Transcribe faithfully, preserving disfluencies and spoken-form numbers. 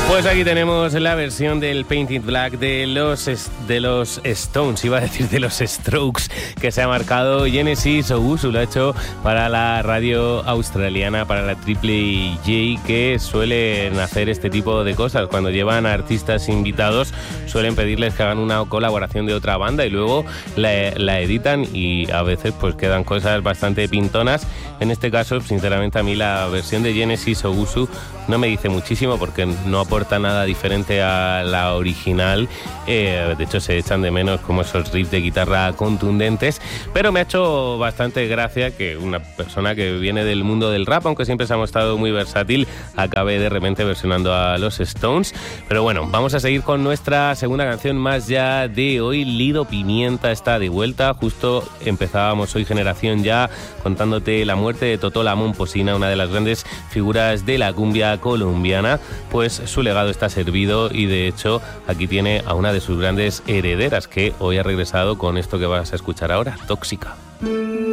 Pues aquí tenemos la versión del Painted Black de los, de los Stones, iba a decir de los Strokes, que se ha marcado Genesis Owusu, lo ha hecho para la radio australiana, para la Triple J, que suelen hacer este tipo de cosas. Cuando llevan a artistas invitados suelen pedirles que hagan una colaboración de otra banda y luego la, la editan y a veces pues quedan cosas bastante pintonas. En este caso, sinceramente, a mí la versión de Genesis Owusu no me dice muchísimo porque no aporta nada diferente a la original. Eh, de hecho, se echan de menos como esos riffs de guitarra contundentes, pero me ha hecho bastante gracia que una persona que viene del mundo del rap, aunque siempre se ha mostrado muy versátil, acabe de repente versionando a los Stones. Pero bueno, vamos a seguir con nuestra segunda canción más ya de hoy. Lido Pimienta está de vuelta. Justo empezábamos hoy Generación Ya contándote la muerte de Totó La Momposina, una de las grandes figuras de la cumbia colombiana. Pues su legado está servido y de hecho aquí tiene a una de sus grandes herederas, que hoy ha regresado con esto que vas a escuchar ahora, Tóxica.